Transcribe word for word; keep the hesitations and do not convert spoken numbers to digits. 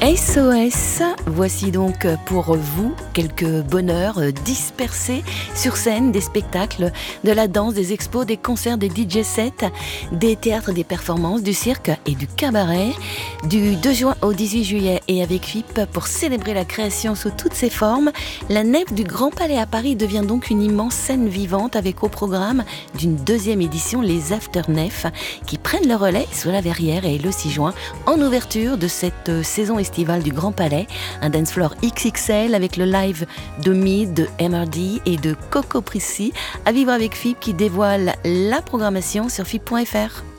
S O S, voici donc pour vous quelques bonheurs dispersés sur scène, des spectacles, de la danse, des expos, des concerts, des D J sets, des théâtres, des performances, du cirque et du cabaret. Du deux juin au dix-huit juillet et avec F I P pour célébrer la création sous toutes ses formes, la nef du Grand Palais à Paris devient donc une immense scène vivante avec au programme d'une deuxième édition les Afternef qui prennent le relais sous la verrière et le six juin en ouverture de cette saison estivale du Grand Palais, un dance floor X X L avec le live de Mid, de M R D et de Coco Prissy à vivre avec F I P qui dévoile la programmation sur F I P point F R.